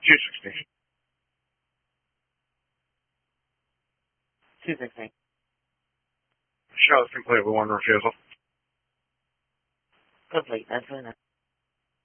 260. 260. Show is complete with one refusal. Complete. That's enough.